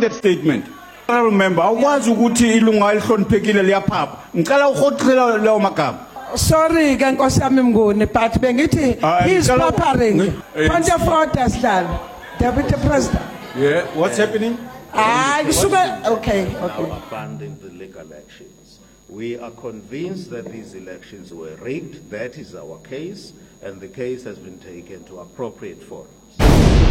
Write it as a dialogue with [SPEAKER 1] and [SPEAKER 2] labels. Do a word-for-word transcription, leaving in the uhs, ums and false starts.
[SPEAKER 1] that statement. I remember, awukwazi ukuthi ilunga elihloniphekile liyaphapha. Ngicela ukhoxela lawo magama.
[SPEAKER 2] Sorry, ke Nkosi yami Mnguni, but bengithi
[SPEAKER 1] Ah,
[SPEAKER 2] he's
[SPEAKER 1] ngicela-
[SPEAKER 2] paparing.
[SPEAKER 1] Eh,
[SPEAKER 2] Point of order, Sihlalo. Deputy President.
[SPEAKER 1] Yeah, what's happening?
[SPEAKER 2] Ah, sugar. Okay,
[SPEAKER 3] Now
[SPEAKER 2] okay.
[SPEAKER 3] abandon the legal elections. We are convinced that these elections were rigged. That is our case, and the case has been taken to appropriate forum.